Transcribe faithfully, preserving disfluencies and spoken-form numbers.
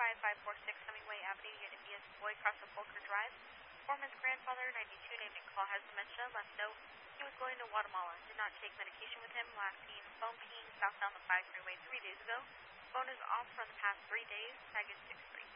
five five four six Hemingway Avenue, Unit B S Boy, across the Folker Drive. Foreman's grandfather, ninety-two, named in call, has dementia. Left note, he was going to Guatemala. Did not take medication with him. Last seen phone peeing southbound the five freeway three days ago. Phone is off for the past three days. Tag is six three.